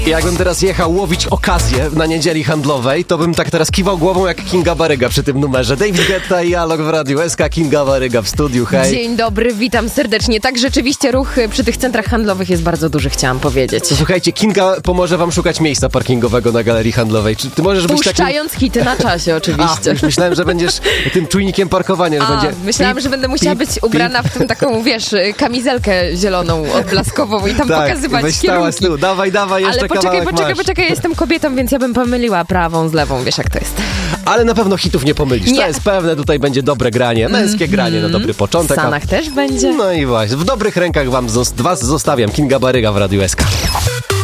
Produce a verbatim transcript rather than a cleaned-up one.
Jakbym teraz jechał łowić okazję na niedzieli handlowej, to bym tak teraz kiwał głową jak Kinga Baryga przy tym numerze. David Guetta i Alok w Radiu S K, Kinga Baryga w studiu, hej. Dzień dobry, witam serdecznie. Tak, rzeczywiście ruch przy tych centrach handlowych jest bardzo duży, chciałam powiedzieć. Słuchajcie, Kinga pomoże wam szukać miejsca parkingowego na galerii handlowej. Czy ty możesz być takim... Puszczając hity na czasie oczywiście. A, już myślałem, że będziesz tym czujnikiem parkowania, że A, będzie... myślałam, pip, że będę musiała pip, być ubrana pip. w tym taką, wiesz, kamizelkę zieloną, odblaskową i tam tak, pokazywać weź stała kierunki. z tyłu. Dawaj, dawaj, jeszcze Ale poczekaj, kawałek poczekaj, masz. poczekaj, jestem kobietą, więc ja bym pomyliła prawą z lewą, wiesz jak to jest. Ale na pewno hitów nie pomylisz. Nie. To jest pewne, tutaj będzie dobre granie, męskie granie na dobry W początek. a- Stanach też będzie. No i właśnie, w dobrych rękach wam zos- was zostawiam. Kinga Baryga w Radiu S K.